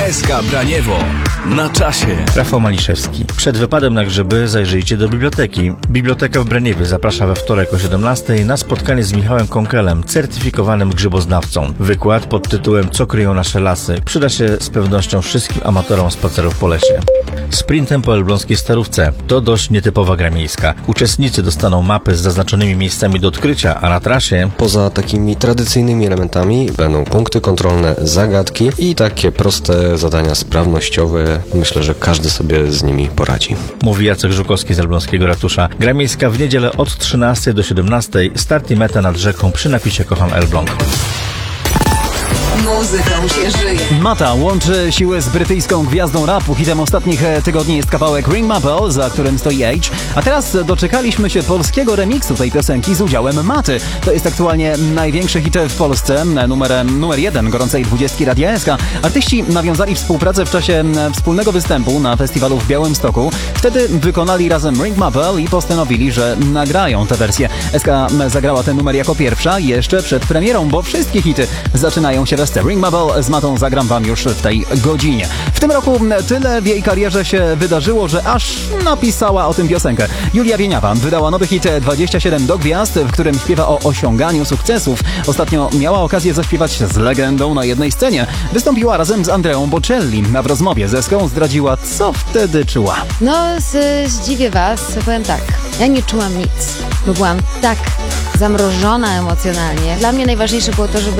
SK Braniewo. Na czasie. Rafał Maliszewski. Przed wypadem na grzyby zajrzyjcie do biblioteki. Biblioteka w Braniewie zaprasza we wtorek o 17:00 na spotkanie z Michałem Konkelem, certyfikowanym grzyboznawcą. Wykład pod tytułem Co kryją nasze lasy przyda się z pewnością wszystkim amatorom spacerów po lesie. Sprintem po elbląskiej Starówce. To dość nietypowa gra miejska. Uczestnicy dostaną mapy z zaznaczonymi miejscami do odkrycia, a na trasie... Poza takimi tradycyjnymi elementami będą punkty kontrolne, zagadki i takie proste zadania sprawnościowe. Myślę, że każdy sobie z nimi poradzi. Mówi Jacek Żukowski z elbląskiego ratusza. Gra miejska w niedzielę od 13:00 do 17:00. Start i meta nad rzeką przy napisie Kocham Elbląg. Muzyką się żyje. Mata łączy siły z brytyjską gwiazdą rapu. Hitem ostatnich tygodni jest kawałek Ring My Bell, za którym stoi H. A teraz doczekaliśmy się polskiego remiksu tej piosenki z udziałem Maty. To jest aktualnie największy hit w Polsce, numer 1 gorącej 20 Radia SK. Artyści nawiązali współpracę w czasie wspólnego występu na festiwalu w Białymstoku. Wtedy wykonali razem Ring My Bell i postanowili, że nagrają tę wersję. SK zagrała ten numer jako pierwsza jeszcze przed premierą, bo wszystkie hity zaczynają się we Ring My Bell z Matą zagram wam już w tej godzinie. W tym roku tyle w jej karierze się wydarzyło, że aż napisała o tym piosenkę. Julia Wieniawa wydała nowy hit 27 do gwiazd, w którym śpiewa o osiąganiu sukcesów. Ostatnio miała okazję zaśpiewać z legendą na jednej scenie. Wystąpiła razem z Andreą Bocelli, a w rozmowie z Eską zdradziła, co wtedy czuła. Zdziwię was, powiem tak. Ja nie czułam nic, bo byłam tak zamrożona emocjonalnie. Dla mnie najważniejsze było to, żeby